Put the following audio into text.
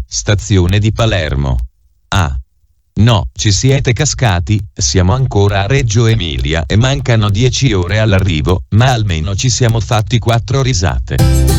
stazione di Palermo. Ah. No, ci siete cascati, siamo ancora a Reggio Emilia e mancano 10 ore all'arrivo, ma almeno ci siamo fatti 4 risate.